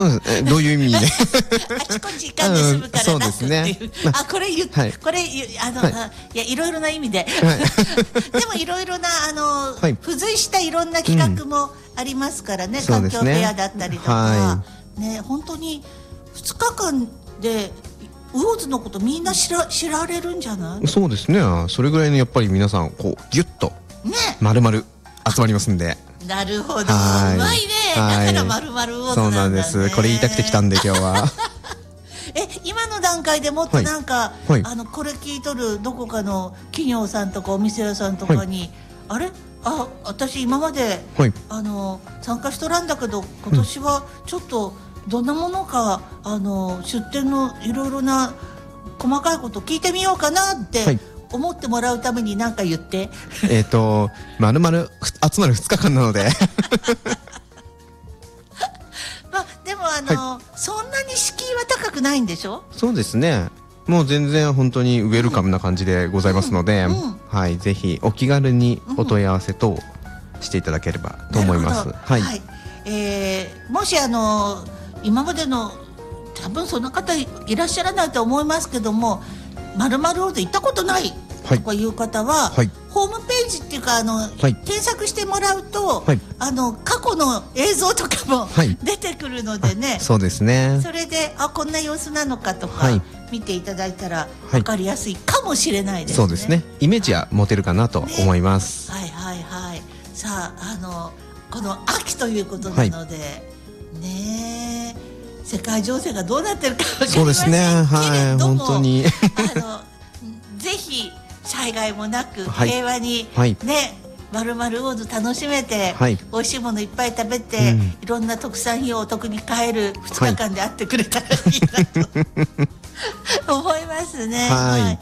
どういう意味であちこち行かんで済むから楽っていう。あ、これいや、いろいろな意味で。でもいろいろな、付随したいろんな企画もありますからね。環境フェアだったりとか。ね、本当に2日間で、魚津のことみんな知られるんじゃない？ そうですね。それぐらいのやっぱり皆さん、こう、ギュッと、丸々集まりますんで。 なるほど。うまいね。だから丸々魚津なんだね。 そうなんです。これ言いたくて来たんで今日は。 今の段階でもっとなんか、これ聞いとるどこかの企業さんとかお店屋さんとかに、私今まで、参加しとらんだけど、今年はちょっとどんなものか、出店のいろいろな細かいこと聞いてみようかなって思ってもらうために何か言って。 まるまる集まる2日間なので。 でもそんなに敷居は高くないんでしょ？ そうですね。もう全然本当にウェルカムな感じでございますので、はい、ぜひお気軽にお問い合わせ等していただければと思います。はい。 もし今までの多分その方いらっしゃらないと思いますけども、〇〇ロード行ったことないとかいう方は、ホームページっていうか検索してもらうと、過去の映像とかも出てくるのでね。 そうですね。 それでこんな様子なのかとか見ていただいたら分かりやすいかもしれないですね。 そうですね。イメージは持てるかなと思います。 はいはいはい。さあこの秋ということなのでね、世界情勢がどうなってるか分かりませんけれども、そうですね。はい、本当にぜひ災害もなく平和にね、丸々魚津楽しめて、美味しいものいっぱい食べて、いろんな特産品をお得に買える2日間であってくれたらいいなと思いますね。はい。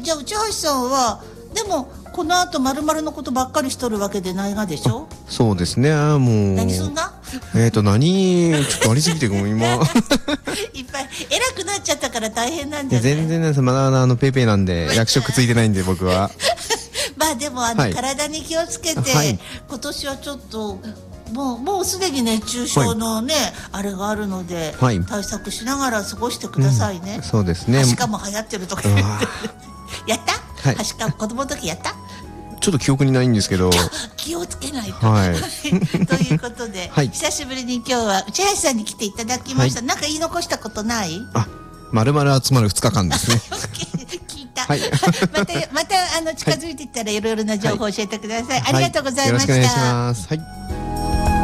じゃあ内橋さんはでもこの後〇〇のことばっかりしとるわけでないがでしょ？ そうですね。もう何すんだ？ ちょっとありすぎて今いっぱい偉くなっちゃったから大変なんじゃない？ 全然です。まだペイペイなんで役職ついてないんで僕は。 でも体に気をつけて、今年はちょっともうすでに熱中症のね、あれがあるので、対策しながら過ごしてくださいね。 そうですね。 しかも流行ってるとか言ってやった？はしかも子供の時やった？ ちょっと記憶にないんですけど。 気をつけないと。ということで、久しぶりに今日は内橋さんに来ていただきました。なんか言い残したことない？ 丸々集まる2日間ですね。 聞いた。また近づいていったらいろいろな情報を教えてください。ありがとうございました。 よろしくお願いします。